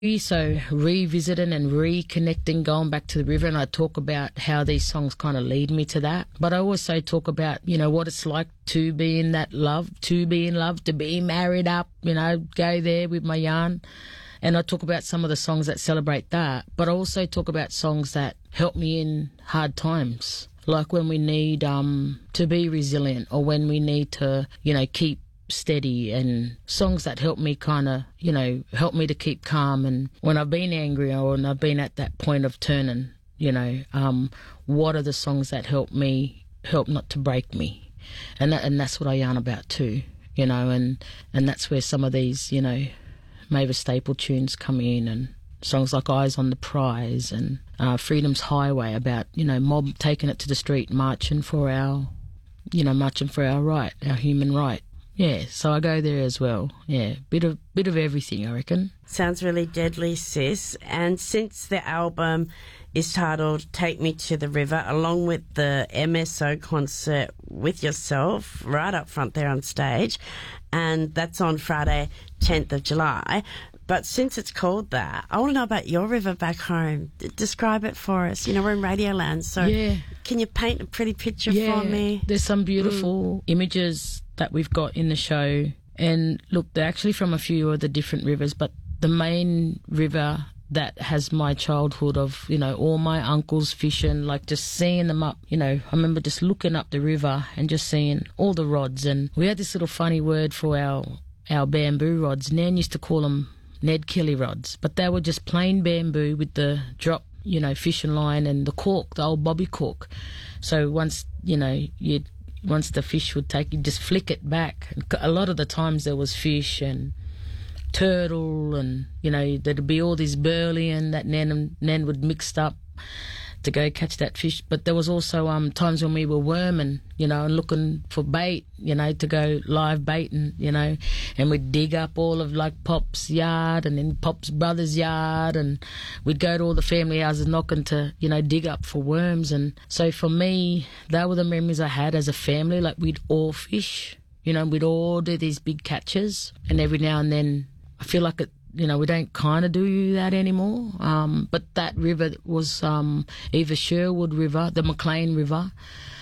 So revisiting and reconnecting, going back to the river, and I talk about how these songs kind of lead me to that. But I also talk about, what it's like to be in that love, to be in love, to be married up, go there with my yarn. And I talk about some of the songs that celebrate that. But I also talk about songs that help me in hard times, like when we need to be resilient, or when we need to, keep steady, and songs that help me help me to keep calm. And when I've been angry, or when I've been at that point of turning, what are the songs that help not to break me? And that's what I yarn about too, and that's where some of these, Mavis Staple tunes come in, and songs like Eyes on the Prize and Freedom's Highway, about, mob taking it to the street, marching for our right, our human right. Yeah, so I go there as well. Yeah, bit of everything, I reckon. Sounds really deadly, sis. And since the album is titled Take Me to the River, along with the MSO concert with yourself right up front there on stage, and that's on Friday, 10th of July. But since it's called that, I want to know about your river back home. Describe it for us. We're in Radioland, so can you paint a pretty picture for me? There's some beautiful images that we've got in the show. And look, they're actually from a few of the different rivers, but the main river that has my childhood of, all my uncles fishing, like just seeing them up, I remember just looking up the river and just seeing all the rods. And we had this little funny word for our bamboo rods. Nan used to call them Ned Kelly rods, but they were just plain bamboo with the drop, fishing line and the cork, the old bobby cork. So once the fish would take, you'd just flick it back. And a lot of the times there was fish and turtle, and there'd be all this burley and that Nan would mixed up to go catch that fish. But there was also times when we were worming, and looking for bait, to go live baiting, and we'd dig up all of like Pop's yard and then Pop's brother's yard, and we'd go to all the family houses knocking to, dig up for worms. And so for me, they were the memories I had as a family. Like we'd all fish, we'd all do these big catches, and every now and then I feel like we don't kind of do that anymore. But that river was either Sherwood River, the McLean River,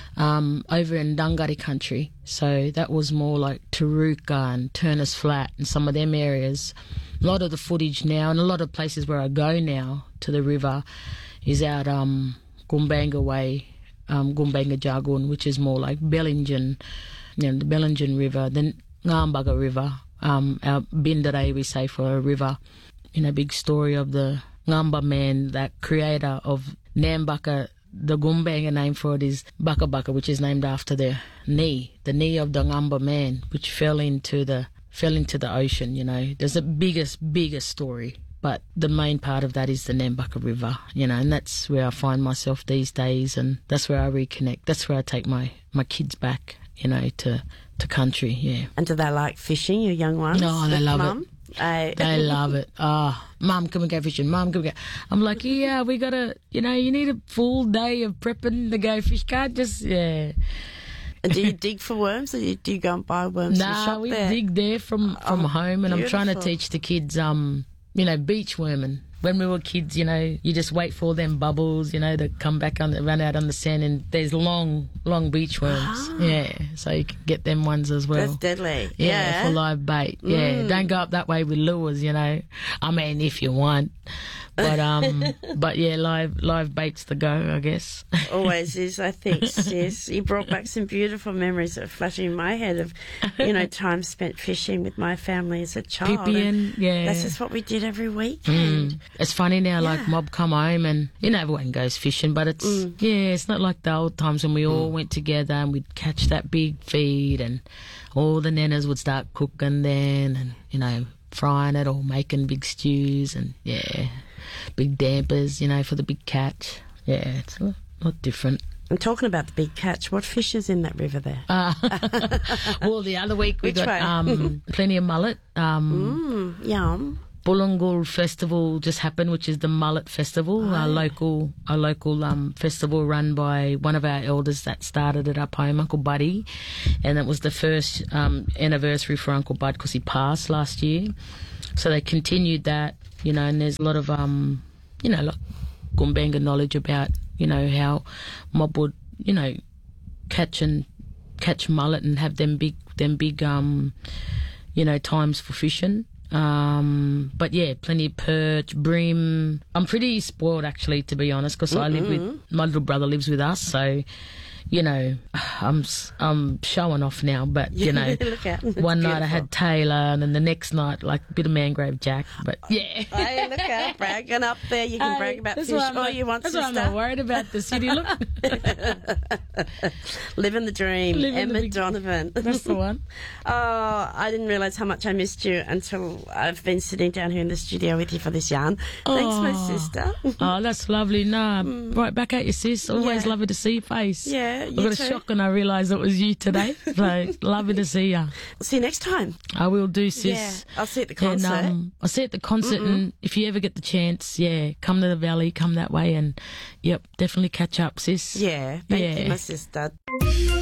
over in Dungari country. So that was more like Taruka and Turners Flat and some of them areas. A lot of the footage now, and a lot of places where I go now to the river, is out Gumbanga way, Gumbanga Jagun, which is more like Bellingen, the Bellingen River, the Ngambugga River. Our Bindere, we say, for a river. Big story of the Ngamba man, that creator of Nambucca. The Gumbanga name for it is Baka Baka, which is named after the knee of the Ngamba man, which fell into the ocean. There's a bigger story, but the main part of that is the Nambucca River, and that's where I find myself these days, and that's where I reconnect. That's where I take my kids back, to country, yeah. And do they like fishing, your young ones? No, they love Mum? They love it. Mum, can we go fishing? Mum, can we go? I'm like, yeah, we got to, you need a full day of prepping to go fish. Can't just, yeah. And do you dig for worms, or do you go and buy worms from the shop we there? dig there from home, and beautiful. I'm trying to teach the kids, beach worming. When we were kids, you just wait for them bubbles, to come back run out on the sand, and there's long beach worms. Yeah, so you can get them ones as well. That's deadly. Yeah, for live bait. Yeah, don't go up that way with lures, I mean, if you want. But yeah, live bait's the go, I guess. Always is, I think, sis. You brought back some beautiful memories that are flashing in my head of, time spent fishing with my family as a child. Pippin, yeah. That's just what we did every weekend. It's funny now, like Mob come home and, everyone goes fishing, but it's, it's not like the old times when we all went together and we'd catch that big feed, and all the nanas would start cooking then, and, frying it or making big stews, and, big dampers, for the big catch. Yeah, it's a lot different. I'm talking about the big catch. What fish is in that river there? Well, the other week we got plenty of mullet. Yum. Bulungul Festival just happened, which is the Mullet Festival, our local festival run by one of our elders that started it up home, Uncle Buddy, and it was the first anniversary for Uncle Bud because he passed last year. So they continued that you know, and there's a lot of, you know, like Gumbaynggirr knowledge about, you know, how mob would, you know, catch mullet and have them big, you know, times for fishing. But yeah, plenty of perch, bream. I'm pretty spoiled actually, to be honest, because I live with, my little brother lives with us, so, you know, I'm showing off now, but, you know, one night I had Taylor, and then the next night, like, a bit of mangrove jack, but yeah. Hey, look out, bragging up there. You can brag about fish all you want, sister. That's why I'm not worried about the city look. Living the dream. Emma Donovan. That's the one. Oh, I didn't realise how much I missed you until I've been sitting down here in the studio with you for this yarn. Thanks, my sister. Oh, that's lovely. Nah, right back at you, sis. Always lovely to see your face. Yeah, I got a shock when I realised it was you today. So, lovely to see you. See you next time. I will do, sis. Yeah, I'll see you at the concert. And, I'll see you at the concert, and if you ever get the chance, come to the valley, come that way, and, definitely catch up, sis. Yeah, thank you, my sister.